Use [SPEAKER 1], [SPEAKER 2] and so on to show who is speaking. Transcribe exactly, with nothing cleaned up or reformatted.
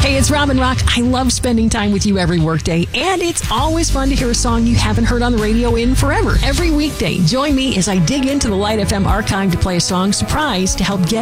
[SPEAKER 1] Hey, it's Robin Rock. I love spending time with you every workday, and it's always fun to hear a song you haven't heard on the radio in forever. Every weekday, join me as I dig into the Light F M archive to play a song surprise to help get